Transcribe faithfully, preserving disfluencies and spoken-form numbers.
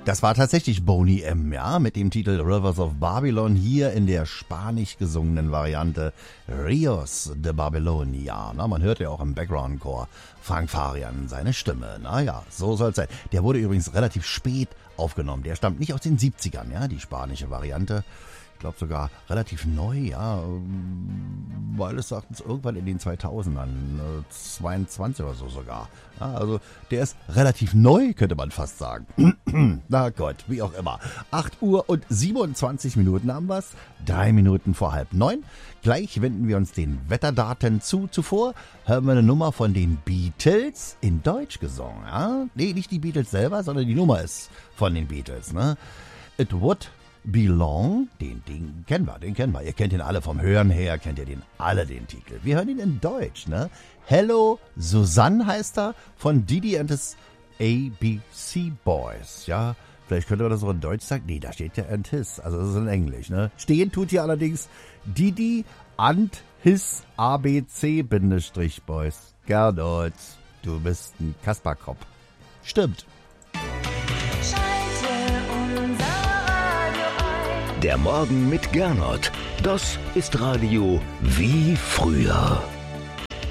Das war tatsächlich Boney M., ja, mit dem Titel Rivers of Babylon, hier in der spanisch gesungenen Variante Rios de Babylonia. Na, man hört ja auch im Background-Chor Frank Farian seine Stimme. Naja, so soll es sein. Der wurde übrigens relativ spät aufgenommen. Der stammt nicht aus den siebzigern, ja, die spanische Variante. Ich glaube sogar relativ neu, ja, meines Erachtens irgendwann in den zweitausendern, zweiundzwanzig oder so sogar. Ja, also der ist relativ neu, könnte man fast sagen. Na Gott, wie auch immer. acht Uhr und siebenundzwanzig Minuten haben wir's, drei Minuten vor halb neun. Gleich wenden wir uns den Wetterdaten zu. Zuvor hören wir eine Nummer von den Beatles in Deutsch gesungen. Ja? Nee, nicht die Beatles selber, sondern die Nummer ist von den Beatles. Ne? It Would Belong, den, den kennen wir, den kennen wir. Ihr kennt ihn alle vom Hören her, kennt ihr den alle, den Titel. Wir hören ihn in Deutsch, ne? Hello Susanne heißt er, von Didi and his A B C Boys, ja? Vielleicht könnte man das auch in Deutsch sagen. Nee, da steht ja and his, also das ist in Englisch, ne? Stehen tut hier allerdings Didi and his A B C Boys. Gernot, du bist ein Kasperkopf. Stimmt. Der Morgen mit Gernot, das ist Radio wie früher.